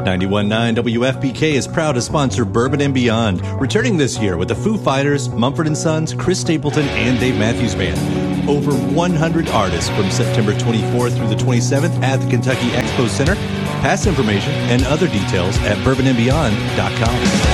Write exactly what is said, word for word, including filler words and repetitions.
ninety-one point nine W F P K is proud to sponsor Bourbon and Beyond, returning this year with the Foo Fighters, Mumford and Sons, Chris Stapleton, and Dave Matthews Band. Over one hundred artists from September twenty-fourth through the twenty-seventh at the Kentucky Expo Center. Pass information and other details at bourbon and beyond dot com.